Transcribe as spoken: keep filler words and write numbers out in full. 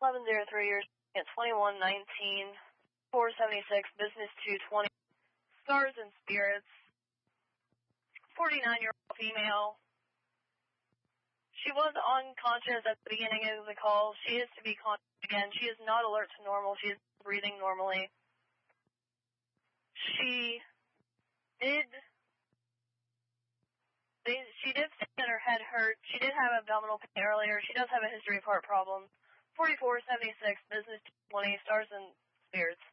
eleven oh three, you're at twenty-one nineteen, four seventy-six, business two twenty, stars and spirits, forty-nine-year-old female. She was unconscious at the beginning of the call. She is to be conscious again. She is not alert to normal. She is breathing normally. She did, they, she did say that her head hurt. She did have abdominal pain earlier. She does have a history of heart problems. forty-four seventy-six, business two twenty, stars and spirits.